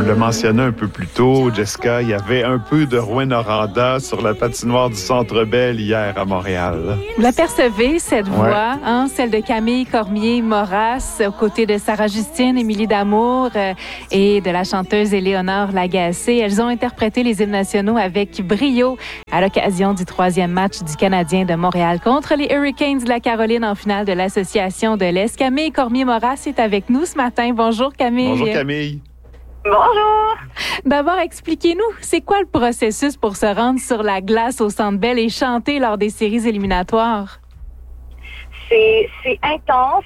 le mentionnait un peu plus tôt, Jessica, il y avait un peu de Rouyn-Noranda sur la patinoire du Centre Bell hier à Montréal. Vous la percevez, cette voix, celle de Camille Cormier-Moras, aux côtés de Sarah Justine, Émilie Damour et de la chanteuse Éléonore Lagacé. Elles ont interprété les hymnes nationaux avec brio à l'occasion du 3e match du Canadien de Montréal contre les Hurricanes de la Caroline en finale de l'Association de l'Est. Camille Cormier-Moras est avec nous ce matin. Bonjour Camille. Bonjour Camille. Bonjour! D'abord, expliquez-nous, c'est quoi le processus pour se rendre sur la glace au Centre Bell et chanter lors des séries éliminatoires? C'est intense.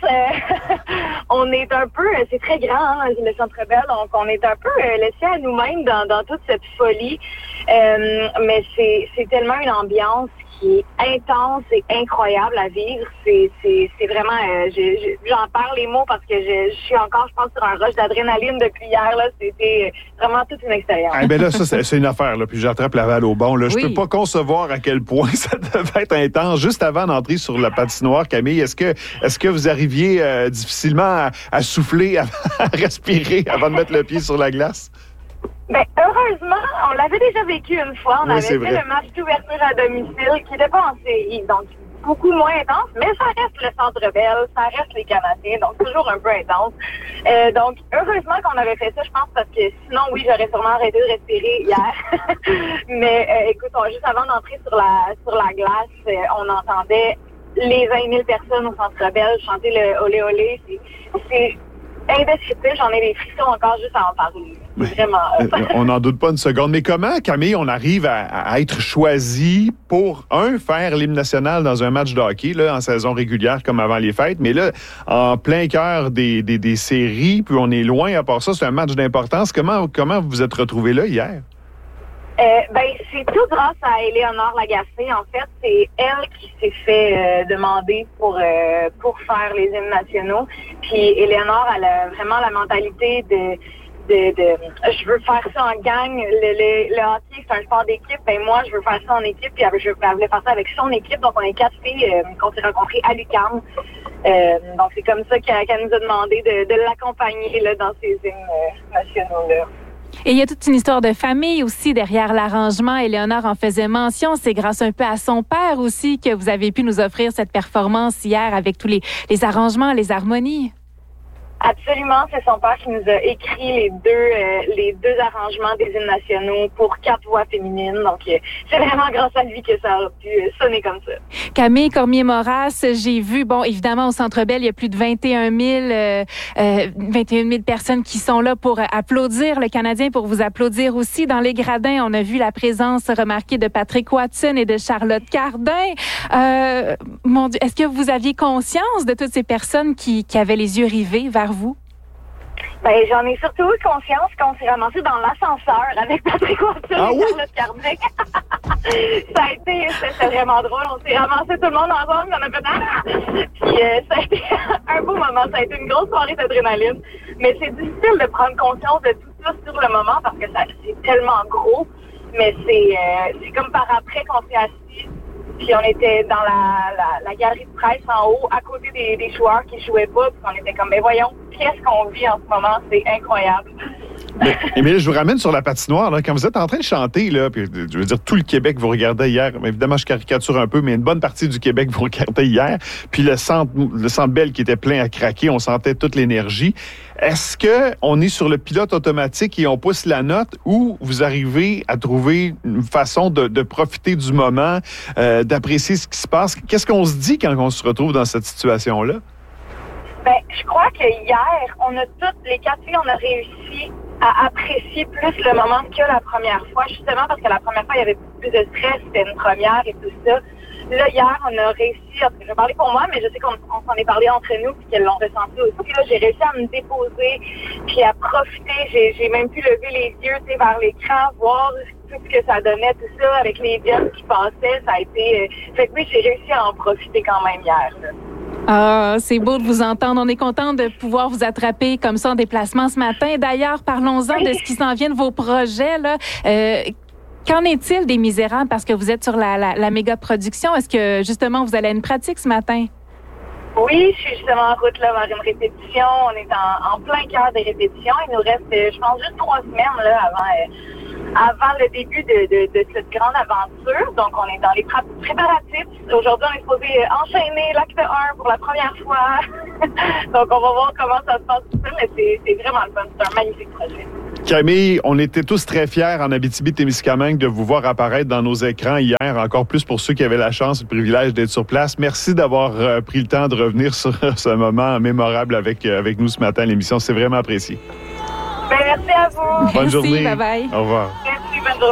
On est un peu, c'est très grand, le Centre Bell, donc on est un peu laissé à nous-mêmes dans toute cette folie. Mais c'est tellement une ambiance qui est intense et incroyable à vivre. C'est vraiment, j'en perds les mots parce que je suis encore, je pense, sur un rush d'adrénaline depuis hier. Là, c'était vraiment toute une expérience. Ben là, ça, c'est une affaire. Là, puis j'attrape la balle au bon. Là. Je peux pas concevoir à quel point ça devait être intense. Juste avant d'entrer sur la patinoire, Camille, est-ce que vous arriviez difficilement à souffler, à respirer avant de mettre le pied sur la glace? Ben, heureusement, on l'avait déjà vécu une fois. On avait fait le match d'ouverture à domicile qui n'était pas en série, donc beaucoup moins intense, mais ça reste le Centre Bell, ça reste les Canadiens, donc toujours un peu intense. Donc, heureusement qu'on avait fait ça, je pense, parce que sinon, oui, j'aurais sûrement arrêté de respirer hier. Mais écoute, juste avant d'entrer sur la glace, on entendait les 20 000 personnes au Centre Bell chanter le olé olé. C'est indescriptible, j'en ai des frissons encore juste à en parler. Vraiment. On n'en doute pas une seconde. Mais comment, Camille, on arrive à être choisi pour, faire l'hymne national dans un match de hockey là, en saison régulière comme avant les fêtes, mais là, en plein cœur des séries, puis on est loin à part ça, c'est un match d'importance. Comment vous vous êtes retrouvés là hier? C'est tout grâce à Éléonore Lagacé. En fait, c'est elle qui s'est fait demander pour faire les hymnes nationaux. Puis Éléonore, elle a vraiment la mentalité de je veux faire ça en gang. Le hockey, c'est un sport d'équipe. Moi, je veux faire ça en équipe. Puis elle voulait faire ça avec son équipe. Donc, on est 4 filles qu'on s'est rencontrées à l'UQAM. Donc, c'est comme ça qu'elle nous a demandé de l'accompagner là, dans ces hymnes nationaux-là. Et il y a toute une histoire de famille aussi derrière l'arrangement. Éléonore en faisait mention. C'est grâce un peu à son père aussi que vous avez pu nous offrir cette performance hier avec tous les arrangements, les harmonies. Absolument, c'est son père qui nous a écrit les deux arrangements des hymnes nationaux pour 4 voix féminines. Donc, c'est vraiment grâce à lui que ça a pu sonner comme ça. Camille Cormier-Moras, j'ai vu, évidemment, au Centre Bell, il y a plus de 21 000 personnes qui sont là pour applaudir le Canadien, pour vous applaudir aussi. Dans les gradins, on a vu la présence remarquée de Patrick Watson et de Charlotte Cardin. Mon Dieu, est-ce que vous aviez conscience de toutes ces personnes qui avaient les yeux rivés vers vous? J'en ai surtout eu conscience quand on s'est ramassé dans l'ascenseur avec Patrick Watson et Charlotte Cardin. C'était vraiment drôle. On s'est ramassé tout le monde ensemble, on a fait Puis ça a été un beau moment. Ça a été une grosse soirée d'adrénaline. Mais c'est difficile de prendre conscience de tout ça sur le moment parce que c'est tellement gros. Mais c'est comme par après qu'on s'est assis. Puis on était dans la galerie de presse en haut, à côté des joueurs qui jouaient pas. Puis on était comme, voyons, qu'est-ce qu'on vit en ce moment? C'est incroyable. Mais je vous ramène sur la patinoire. Là, quand vous êtes en train de chanter, là, puis je veux dire, tout le Québec vous regardait hier. Évidemment, je caricature un peu, mais une bonne partie du Québec vous regardait hier. Puis le centre Bell qui était plein à craquer, on sentait toute l'énergie. Est-ce qu'on est sur le pilote automatique et on pousse la note ou vous arrivez à trouver une façon de profiter du moment, d'apprécier ce qui se passe? Qu'est-ce qu'on se dit quand on se retrouve dans cette situation-là? Je crois que hier, on a toutes les 4 filles, on a réussi à apprécier plus le moment que la première fois, justement parce que la première fois, il y avait plus de stress, c'était une première et tout ça. Là, hier, on a réussi, je vais parler pour moi, mais je sais qu'on s'en est parlé entre nous puis qu'elles l'ont ressenti aussi. Là, j'ai réussi à me déposer puis à profiter. J'ai même pu lever les yeux vers l'écran, voir tout ce que ça donnait, tout ça, avec les jeunes qui passaient. Ça a été... Fait que oui, j'ai réussi à en profiter quand même hier, là. Ah, c'est beau de vous entendre. On est content de pouvoir vous attraper comme ça en déplacement ce matin. D'ailleurs, parlons-en de ce qui s'en vient de vos projets, là. Qu'en est-il des Misérables? Parce que vous êtes sur la méga production. Est-ce que, justement, vous allez à une pratique ce matin? Oui, je suis justement en route là, vers une répétition. On est en plein cœur des répétitions. Il nous reste, je pense, juste 3 semaines là, avant le début de cette grande aventure. Donc, on est dans les préparatifs. Aujourd'hui, on est supposé enchaîner l'acte 1 pour la première fois. Donc, on va voir comment ça se passe tout ça, mais c'est vraiment le fun. C'est un magnifique projet. Camille, on était tous très fiers en Abitibi-Témiscamingue de vous voir apparaître dans nos écrans hier, encore plus pour ceux qui avaient la chance et le privilège d'être sur place. Merci d'avoir pris le temps de revenir sur ce moment mémorable avec nous ce matin à l'émission. C'est vraiment apprécié. Merci à vous. Bonne journée. Bye bye. Au revoir. Merci, bonne journée.